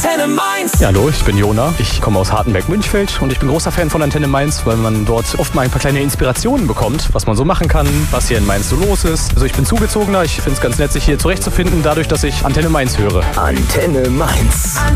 Antenne Mainz. Ja, hallo, ich bin Jona. Ich komme aus Hartenberg-Münchfeld und ich bin großer Fan von Antenne Mainz, weil man dort oft mal ein paar kleine Inspirationen bekommt, was man so machen kann, was hier in Mainz so los ist. Also ich bin Zugezogener, ich finde es ganz nett, sich hier zurechtzufinden, dadurch, dass ich Antenne Mainz höre. Antenne Mainz.